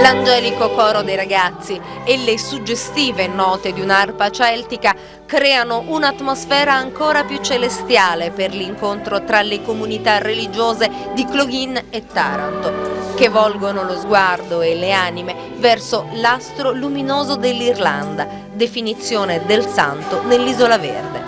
L'angelico coro dei ragazzi e le suggestive note di un'arpa celtica creano un'atmosfera ancora più celestiale per l'incontro tra le comunità religiose di Cloghin e Taranto, che volgono lo sguardo e le anime verso l'astro luminoso dell'Irlanda, definizione del santo nell'Isola Verde.